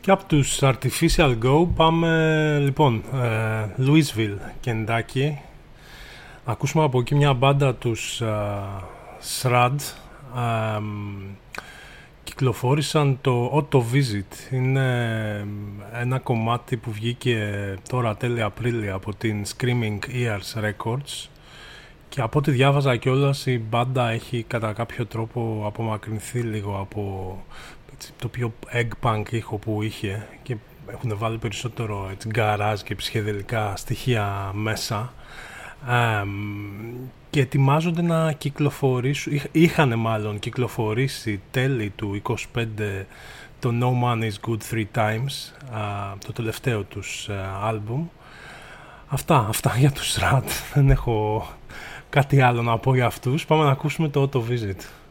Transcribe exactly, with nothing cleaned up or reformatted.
Και από τους Artificial Go πάμε λοιπόν ε, Louisville, Kentucky. Ακούσουμε από εκεί μια μπάντα τους ε, Shrad. ε, Κυκλοφόρησαν το Auto Visit. Είναι ένα κομμάτι που βγήκε τώρα τέλη Απρίλη από την Screaming Ears Records. Και από ό,τι διάβαζα κιόλας, η μπάντα έχει κατά κάποιο τρόπο απομακρυνθεί λίγο από έτσι, το πιο egg punk ήχο που είχε και έχουν βάλει περισσότερο έτσι, garage και ψυχεδελικά στοιχεία μέσα. Ε, και ετοιμάζονται να κυκλοφορήσουν, είχαν μάλλον κυκλοφορήσει τέλη του είκοσι πέντε το No Man Is Good Three Times, ε, το τελευταίο τους ε, άλμπουμ. Αυτά, αυτά για τους Rat. Δεν έχω κάτι άλλο να πω για αυτούς. Πάμε να ακούσουμε το Auto Visit.